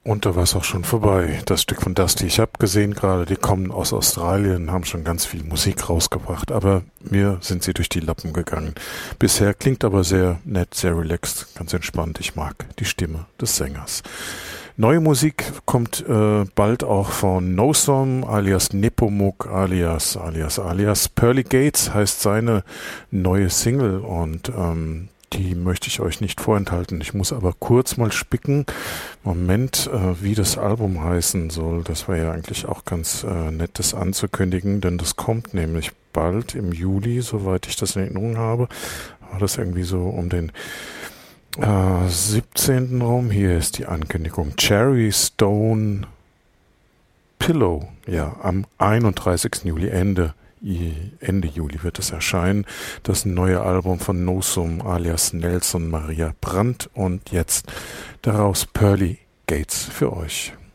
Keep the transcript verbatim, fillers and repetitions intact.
Und da war es auch schon vorbei. Das Stück von Dusty, ich habe gesehen gerade, die kommen aus Australien, haben schon ganz viel Musik rausgebracht, aber mir sind sie durch die Lappen gegangen. Bisher klingt aber sehr nett, sehr relaxed, ganz entspannt. Ich mag die Stimme des Sängers. Neue Musik kommt äh, bald auch von Nosom alias Nepomuk alias alias alias Pearly Gates heißt seine neue Single und ähm, die möchte ich euch nicht vorenthalten. Ich muss aber kurz mal spicken. Moment, äh, wie das Album heißen soll. Das wäre ja eigentlich auch ganz äh, nett, das anzukündigen, denn das kommt nämlich bald im Juli, soweit ich das in Erinnerung habe. War das irgendwie so um den äh, siebzehnten rum? Hier ist die Ankündigung. Cherry Stone Pillow. Ja, am einunddreißigsten Juli, Ende Ende Juli wird es erscheinen, das neue Album von Nosum alias Nelson Maria Brandt und jetzt daraus Pearly Gates für euch.